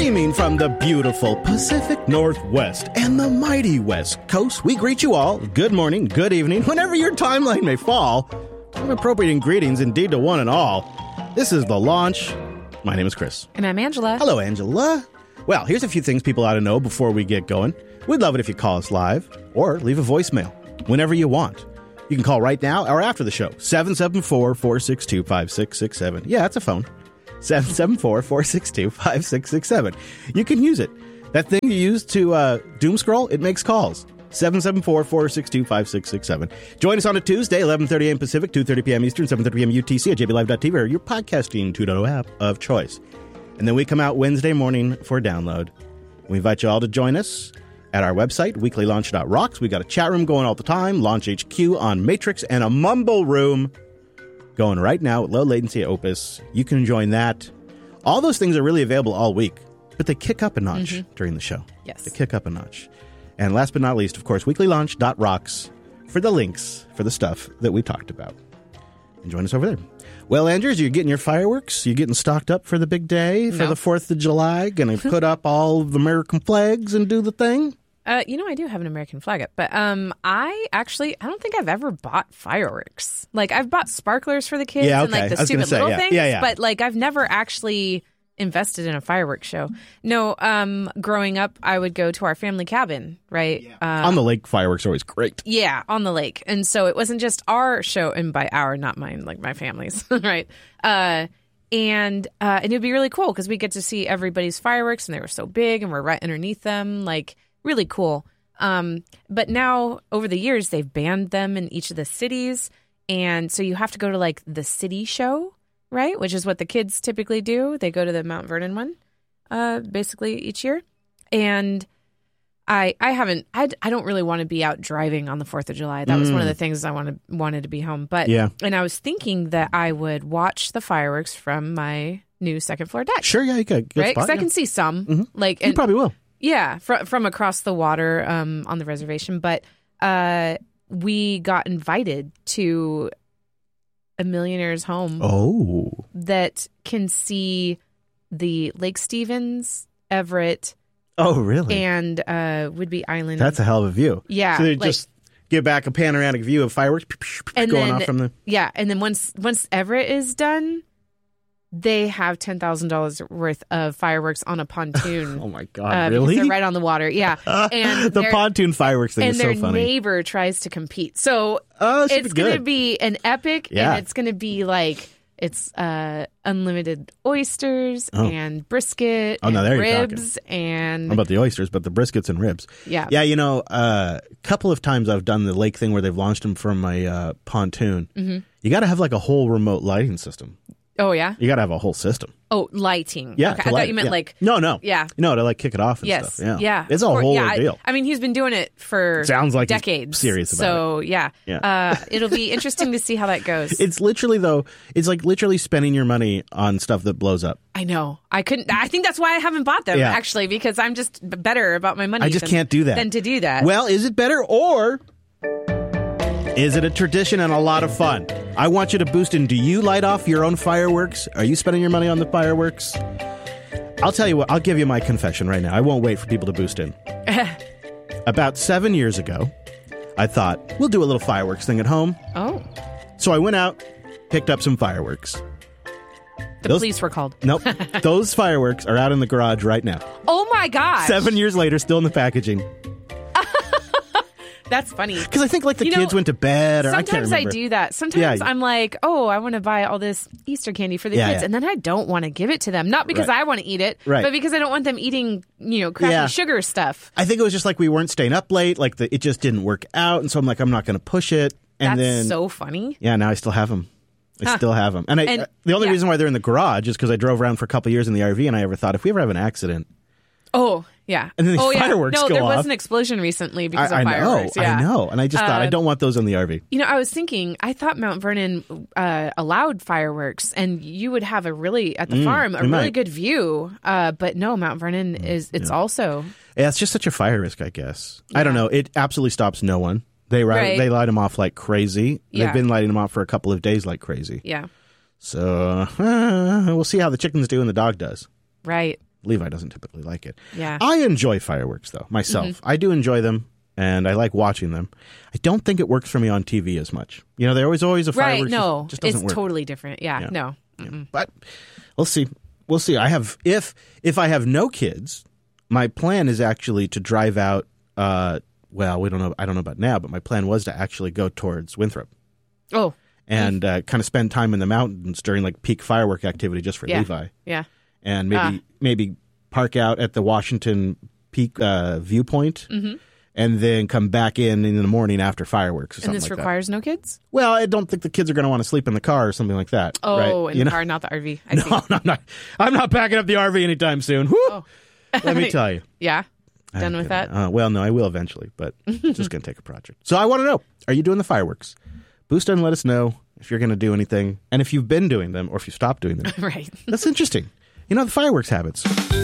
Beaming from the beautiful Pacific Northwest and the mighty West Coast, we greet you all. Good morning, good evening, whenever your timeline may fall. Time-appropriate greetings indeed to one and all. This is The Launch. My name is Chris. And I'm Angela. Hello, Angela. Well, here's a few things people ought to know before we get going. We'd love it if you call us live or leave a voicemail whenever you want. You can call right now or after the show, 774-462-5667. Yeah, it's a phone. 774-462-5667. You can use it. That thing you use to doom scroll, it makes calls. 774-462-5667. Join us on a Tuesday, 11:30 a.m. Pacific, 2:30 p.m. Eastern, 7:30 p.m. UTC at jblive.tv or your podcasting 2.0 app of choice. And then we come out Wednesday morning for download. We invite you all to join us at our website, weeklylaunch.rocks. We got a chat room going all the time, Launch HQ on Matrix, and a mumble room going right now at low latency at Opus. You can join that. All those things are really available all week, but they kick up a notch during the show. Yes. They kick up a notch. And last but not least, of course, weeklylaunch.rocks for the links for the stuff that we talked about. And join us over there. Well, Andrews, you're getting your fireworks? You're getting stocked up for the big day, for the 4th of July? Going to put up all of the American flags and do the thing? I do have an American flag up, but I don't think I've ever bought fireworks. Like, I've bought sparklers for the kids and like the stupid little things, but like I've never actually invested in a fireworks show. No, growing up, I would go to our family cabin, right? Yeah. On the lake, fireworks are always great. Yeah, on the lake. And so it wasn't just our show, and by our, not mine, like my family's, right? And it would be really cool because we get to see everybody's fireworks, and they were so big, and we're right underneath them, like really cool. But now, over the years, they've banned them in each of the cities, and so you have to go to like the city show, right? Which is what the kids typically do. They go to the Mount Vernon one, basically each year. And I don't really want to be out driving on the 4th of July. That was one of the things I wanted to be home. But, and I was thinking that I would watch the fireworks from my new second floor deck. Sure, yeah, you could. Right? Because I can see some. Mm-hmm. You probably will. Yeah, from across the water on the reservation. But we got invited to a millionaire's home that can see the Lake Stevens, Everett. Oh, really? And Whidbey Island. That's a hell of a view. Yeah. So they just give back a panoramic view of fireworks going off from the... Yeah, and then once Everett is done, they have $10,000 worth of fireworks on a pontoon. Oh, my God, really? They're right on the water, yeah. And the pontoon fireworks thing is so funny. And their neighbor tries to compete. So it's going to be an epic, and it's going to be like, it's unlimited oysters and brisket and ribs. And how about the oysters, but the briskets and ribs. Yeah. Yeah, a couple of times I've done the lake thing where they've launched them from my pontoon. Mm-hmm. You got to have like a whole remote lighting system. Oh, yeah? You got to have a whole system. Oh, lighting. Yeah. Okay. I thought you meant like... No. Yeah. No, to like kick it off and stuff. Yeah. It's a whole ordeal. I mean, he's been doing it for Sounds like decades. He's serious about it. So, yeah. It'll be interesting to see how that goes. It's literally, though, it's like literally spending your money on stuff that blows up. I know. I think that's why I haven't bought them, actually, because I'm just better about my money. I just can't do that. Than to do that. Well, is it better or... is it a tradition and a lot of fun? I want you to boost in. Do you light off your own fireworks? Are you spending your money on the fireworks? I'll tell you what. I'll give you my confession right now. I won't wait for people to boost in. About 7 years ago, I thought, we'll do a little fireworks thing at home. Oh. So I went out, picked up some fireworks. The police were called. Nope. Those fireworks are out in the garage right now. Oh, my gosh. 7 years later, still in the packaging. That's funny. Because I think like the kids went to bed or I can't remember. Sometimes I do that. Sometimes I'm like, I want to buy all this Easter candy for the kids. And then I don't want to give it to them. Not because I want to eat it, but because I don't want them eating, crappy sugar stuff. I think it was just like we weren't staying up late. Like it just didn't work out. And so I'm like, I'm not going to push it. And That's so funny. Yeah, now I still have them. I still have them. And the only reason why they're in the garage is because I drove around for a couple years in the RV and I ever thought if we ever have an accident. Oh, yeah. And then the fireworks go off. No, there was an explosion recently because of fireworks. I know. And I just thought, I don't want those in the RV. I was thinking, I thought Mount Vernon allowed fireworks, and you would have at the farm, a really good view. But no, Mount Vernon it's also... Yeah, it's just such a fire risk, I guess. Yeah. I don't know. It absolutely stops no one. They light them off like crazy. They've been lighting them off for a couple of days like crazy. Yeah. So we'll see how the chickens do and the dog does. Right. Levi doesn't typically like it. Yeah. I enjoy fireworks, though, myself. I do enjoy them, and I like watching them. I don't think it works for me on TV as much. There was always a fireworks. Right, no. Just doesn't work. It's totally different. Yeah. No. Yeah. But we'll see. We'll see. I have if I have no kids, my plan is actually to drive out. Well, we don't know. I don't know about now, but my plan was to actually go towards Winthrop. Oh. And kind of spend time in the mountains during like peak firework activity just for Levi. Yeah. And maybe park out at the Washington Peak viewpoint, and then come back in the morning after fireworks or something like that. And this requires no kids? Well, I don't think the kids are going to want to sleep in the car or something like that. Oh, right? in the car, not the RV. I see. No, I'm not packing up the RV anytime soon. Whew! Oh. Let me tell you. Yeah? Done with that? Well, no, I will eventually, but it's just going to take a project. So I want to know, are you doing the fireworks? Boost and let us know if you're going to do anything, and if you've been doing them or if you stopped doing them. Right. That's interesting. The fireworks habits.